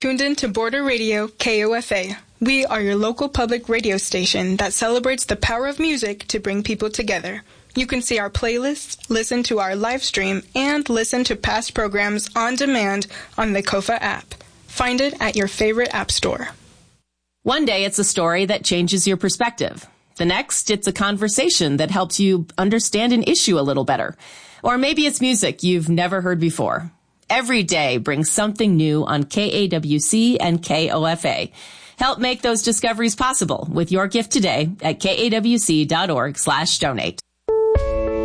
Tuned in to Border Radio KOFA. We are your local public radio station that celebrates the power of music to bring people together. You can see our playlists, listen to our live stream, and listen to past programs on demand on the KOFA app. Find it at your favorite app store. One day it's a story that changes your perspective. The next, it's a conversation that helps you understand an issue a little better. Or maybe it's music you've never heard before. Every day brings something new on KAWC and KOFA. Help make those discoveries possible with your gift today at kawc.org/donate.